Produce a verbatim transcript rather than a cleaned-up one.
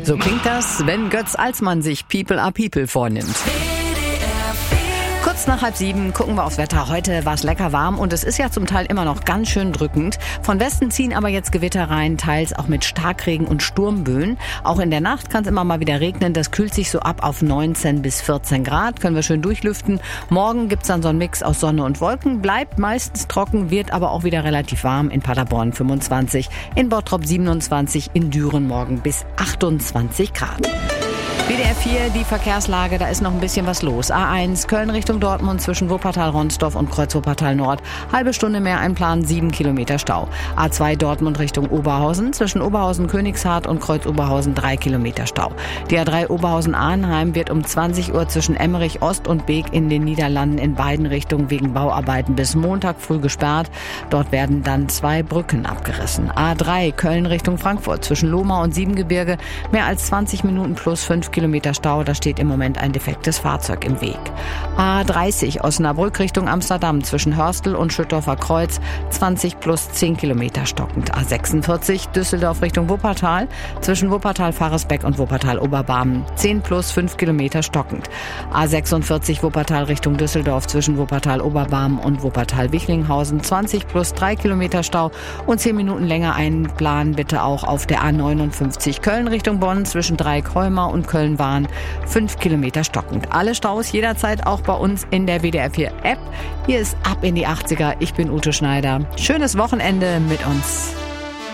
So klingt das, wenn Götz Alsmann sich People are People vornimmt. Kurz nach halb sieben gucken wir aufs Wetter. Heute war es lecker warm und es ist ja zum Teil immer noch ganz schön drückend. Von Westen ziehen aber jetzt Gewitter rein, teils auch mit Starkregen und Sturmböen. Auch in der Nacht kann es immer mal wieder regnen. Das kühlt sich so ab auf neunzehn bis vierzehn Grad. Können wir schön durchlüften. Morgen gibt's dann so einen Mix aus Sonne und Wolken. Bleibt meistens trocken, wird aber auch wieder relativ warm. In Paderborn fünfundzwanzig, in Bottrop siebenundzwanzig, in Düren morgen bis achtundzwanzig Grad. W D R vier, die Verkehrslage, da ist noch ein bisschen was los. A eins, Köln Richtung Dortmund zwischen Wuppertal-Ronsdorf und Kreuz-Wuppertal-Nord. Halbe Stunde mehr einplanen, sieben Kilometer Stau. A zwei, Dortmund Richtung Oberhausen zwischen Oberhausen-Königshardt und Kreuz-Oberhausen, drei Kilometer Stau. Die A drei Oberhausen-Arnheim wird um zwanzig Uhr zwischen Emmerich Ost und Beek in den Niederlanden in beiden Richtungen wegen Bauarbeiten bis Montag früh gesperrt. Dort werden dann zwei Brücken abgerissen. A drei, Köln Richtung Frankfurt zwischen Lohmar und Siebengebirge, mehr als zwanzig Minuten plus fünf Kilometer Stau, da steht im Moment ein defektes Fahrzeug im Weg. A dreißig Osnabrück Richtung Amsterdam zwischen Hörstel und Schüttorfer Kreuz, zwanzig plus zehn Kilometer stockend. A sechsundvierzig Düsseldorf Richtung Wuppertal zwischen Wuppertal-Faresbeck und Wuppertal-Oberbarmen, zehn plus fünf Kilometer stockend. A sechsundvierzig Wuppertal Richtung Düsseldorf zwischen Wuppertal-Oberbarmen und Wuppertal-Wichlinghausen, zwanzig plus drei Kilometer Stau und zehn Minuten länger einplanen bitte auch auf der A neunundfünfzig Köln Richtung Bonn zwischen Dreieckholmer und Köln waren fünf Kilometer stockend. Alle Staus jederzeit auch bei uns in der W D R vier App. Hier ist Ab in die achtziger. Ich bin Ute Schneider. Schönes Wochenende mit uns.